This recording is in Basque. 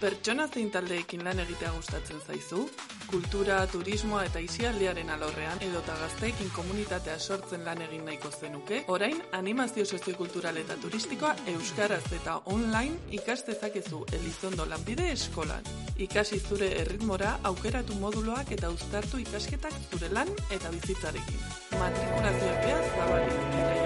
Pertsona zein taldeekin lan egitea gustatzen zaizu? Kultura, turismoa eta aisialdiaren alorrean edota gazteekin komunitatea sortzen lan egin nahiko zenuke? Orain, animazio soziokultural eta turistikoa euskaraz eta online ikas dezakezu Elizondo Lanbide Eskolan. Ikasi zure erritmora, aukeratu moduloak eta uztartu ikasketak zure lan eta bizitzarekin. Matrikulazio epea zabalik.